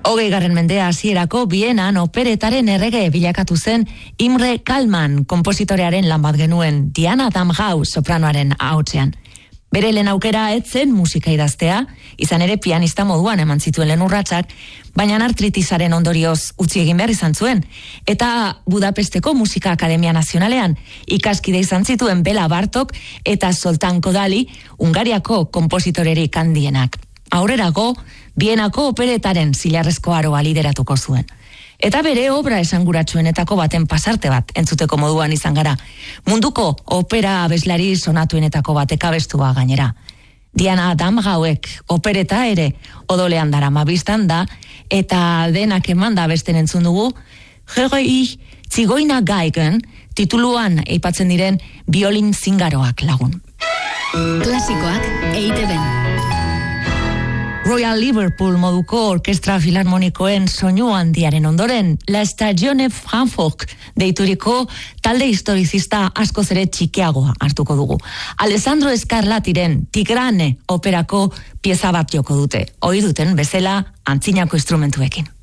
20. mendea hasierako Bienan operetaren errege bilakatu zen Imre Kalman konpositorearen lan bat genuen Diana Damgau sopranoaren ahotsean. Bere lehen aukera etzen musika idaztea, izan ere pianista moduan eman zituen lehen urratsak, baina artritisaren ondorioz utzi egin behar izan zuen, eta Budapesteko Musika Akademia Nazionalean ikaskide izan zituen Bela Bartok eta Zoltán Kodály, Hungariako konpositorerik handienak. Aurrerago, Bienako operetaren zilarrezko aroa lideratuko zuen. Eta bere obra esanguratsuenetako baten pasarte bat entzuteko moduan izan gara. Munduko opera abeslari sonatuenetako batek abestua gainera. Diana Damgauek opereta ere odolean darama biztan da, eta denak emanda abesten entzun dugu, Höre ich Zigoina Geigen tituluan eipatzen diren biolin zingaroak lagun. Klasikoak EITB-n. Royal Liverpool moduko orkestra filarmonikoen soinu handiaren ondoren, La Stagione Frankfurt deituriko talde historizista askoz ere txikiagoa hartuko dugu. Alessandro Scarlatiren Tigrane operako pieza bat joko dute. Ohi duten bezala antzinako instrumentuekin.